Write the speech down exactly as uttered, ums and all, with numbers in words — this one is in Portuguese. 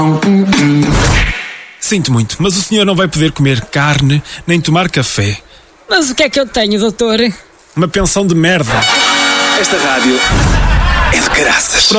Sinto muito, mas o senhor não vai poder comer carne nem tomar café. Mas o que é que eu tenho, doutor? Uma pensão de merda. Esta rádio é de caraças.